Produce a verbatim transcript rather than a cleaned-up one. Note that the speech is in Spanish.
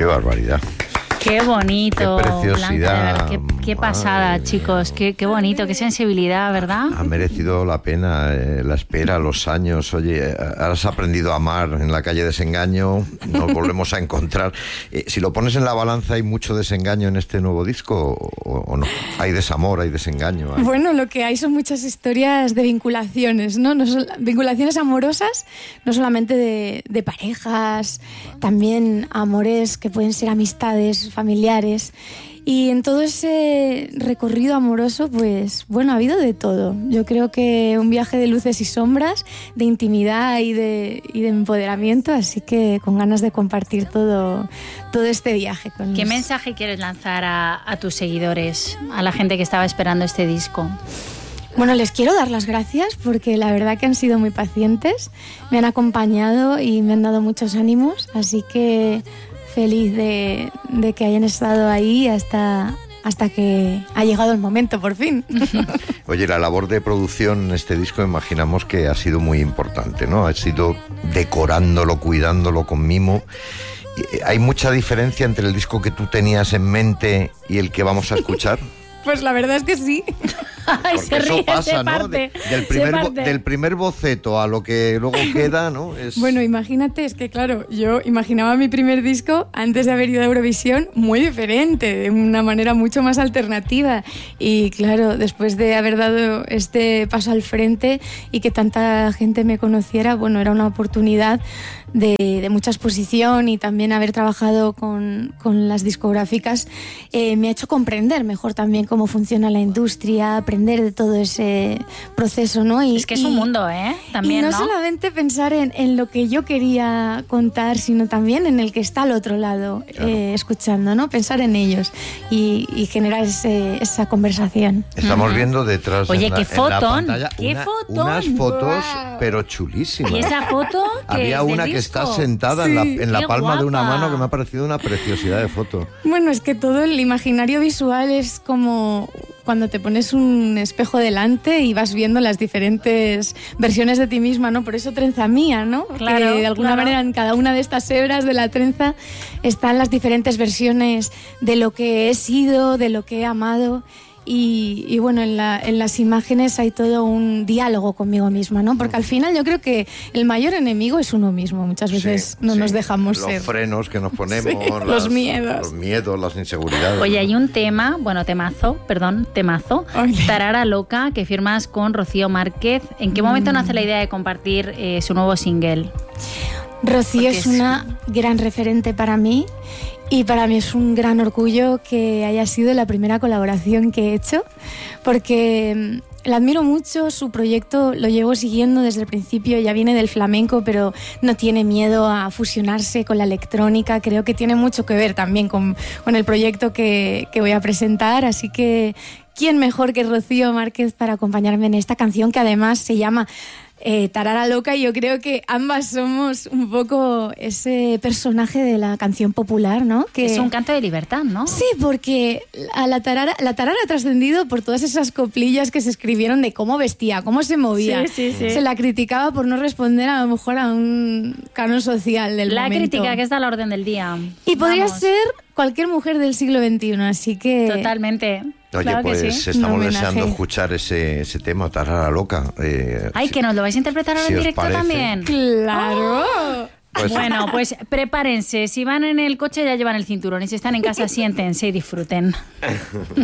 Qué barbaridad. Qué bonito, qué preciosidad, Blanca, qué, qué pasada, madre chicos, qué, qué bonito, qué sensibilidad, ¿verdad? Ha merecido la pena, eh, la espera, los años. Oye, has aprendido a amar en la calle Desengaño, nos volvemos a encontrar. Eh, si lo pones en la balanza, ¿hay mucho desengaño en este nuevo disco o, o no? ¿Hay desamor, hay desengaño? Hay... Bueno, lo que hay son muchas historias de vinculaciones, ¿no? no son, vinculaciones amorosas, no solamente de, de parejas, también amores que pueden ser amistades, familiares. Y en todo ese recorrido amoroso, pues, bueno, ha habido de todo. Yo creo que un viaje de luces y sombras, de intimidad y de, y de empoderamiento, así que con ganas de compartir todo, todo este viaje con ¿Qué los... mensaje quieres lanzar a, a tus seguidores, a la gente que estaba esperando este disco? Bueno, les quiero dar las gracias porque la verdad que han sido muy pacientes, me han acompañado y me han dado muchos ánimos, así que feliz de, de que hayan estado ahí hasta, hasta que ha llegado el momento, por fin. Oye, la labor de producción en este disco imaginamos que ha sido muy importante, ¿no? Ha sido decorándolo, cuidándolo con mimo. ¿Hay mucha diferencia entre el disco que tú tenías en mente y el que vamos a escuchar? Pues la verdad es que sí. Ay, porque se eso ríe, pasa, se ¿no? parte, De, del, primer, se parte. del primer boceto a lo que luego queda, ¿no? Es... Bueno, imagínate, es que claro, yo imaginaba mi primer disco antes de haber ido a Eurovisión muy diferente, de una manera mucho más alternativa. Y claro, después de haber dado este paso al frente y que tanta gente me conociera, bueno, era una oportunidad de, de mucha exposición y también haber trabajado con, con las discográficas eh, me ha hecho comprender mejor también cómo funciona la industria, aprender de todo ese proceso, ¿no? Y, es que es y, un mundo, ¿eh? También, y no, ¿no? solamente pensar en, en lo que yo quería contar, sino también en el que está al otro lado, claro. eh, escuchando, ¿no? Pensar en ellos y, y generar ese, esa conversación. Estamos uh-huh. viendo detrás Oye, en, qué la, fotón, en la pantalla qué una, fotón. unas fotos, wow. pero chulísimas. ¿Y esa foto? Había una que disco? está sentada sí, en la, en la palma guapa. de una mano que me ha parecido una preciosidad de foto. Bueno, es que todo el imaginario visual es como cuando te pones un espejo delante y vas viendo las diferentes versiones de ti misma, ¿no? Por eso trenza mía, ¿no? Claro, que de alguna claro. manera en cada una de estas hebras de la trenza están las diferentes versiones de lo que he sido, de lo que he amado. Y, y bueno, en, la, en las imágenes hay todo un diálogo conmigo misma, ¿no? Porque al final yo creo que el mayor enemigo es uno mismo. Muchas veces sí, no sí. nos dejamos los ser. Los frenos que nos ponemos. Sí, las, los miedos. Los miedos, las inseguridades. Oye, hay un tema, bueno, temazo, perdón, temazo, okay. Tarara Loca, que firmas con Rocío Márquez. ¿En qué momento mm. nace la idea de compartir eh, su nuevo single? Rocío Porque es una es... gran referente para mí. Y para mí es un gran orgullo que haya sido la primera colaboración que he hecho, porque la admiro mucho, su proyecto lo llevo siguiendo desde el principio, ya viene del flamenco, pero no tiene miedo a fusionarse con la electrónica, creo que tiene mucho que ver también con, con el proyecto que, que voy a presentar, así que ¿quién mejor que Rocío Márquez para acompañarme en esta canción que además se llama Eh, Tarara Loca? Y yo creo que ambas somos un poco ese personaje de la canción popular, ¿no? Que es un canto de libertad, ¿no? Sí, porque a la tarara, la tarara ha trascendido por todas esas coplillas que se escribieron de cómo vestía, cómo se movía. Sí, sí, sí. Se la criticaba por no responder a lo mejor a un canon social del la momento. La crítica que está a la orden del día. Y podría Vamos. ser cualquier mujer del siglo veintiuno, así que... Totalmente. Oye, claro pues que sí. estamos deseando escuchar ese, ese tema, Tarara Loca. Eh, Ay, si, que nos lo vais a interpretar ahora si en directo parece. también. ¡Claro! ¡Oh! Pues, bueno, pues prepárense. Si van en el coche ya llevan el cinturón y si están en casa siéntense y disfruten.